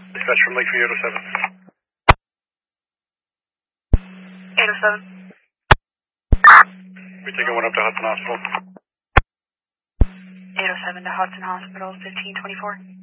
Dispatch from Lakeview 807. 807. We taking one up to Hudson Hospital. 807 to Hudson Hospital, 1524.